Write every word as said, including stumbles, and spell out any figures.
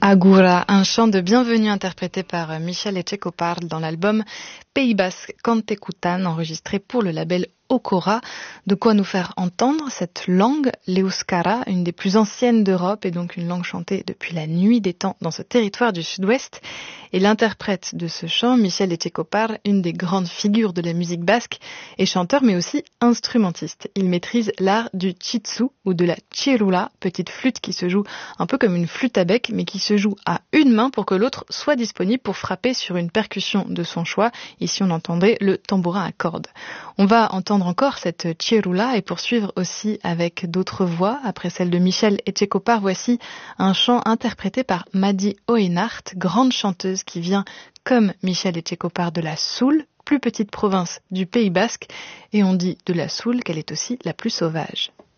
Agura, un chant de bienvenue interprété par Michel Etxekoparl dans l'album Pays Basque Kantekutan, enregistré pour le label Okora. De quoi nous faire entendre cette langue, l'Euskara, une des plus anciennes d'Europe et donc une langue chantée depuis la nuit des temps dans ce territoire du sud-ouest. Et l'interprète de ce chant, Michel Etxekoparl, une des grandes figures de la musique basque, est chanteur mais aussi instrumentiste. Il maîtrise l'art du txitsu ou de la txirula, petite flûte qui se joue un peu comme une flûte à bec mais qui se joue à une main pour que l'autre soit disponible pour frapper sur une percussion de son choix. Ici on entendrait le tambourin à cordes. On va entendre encore cette txirula et poursuivre aussi avec d'autres voix. Après celle de Michel Etxekoparl, voici un chant interprété par Madi Oenart, grande chanteuse qui vient comme Michel Etxekoparl de la Soule, plus petite province du Pays Basque, et on dit de la Soule qu'elle est aussi la plus sauvage.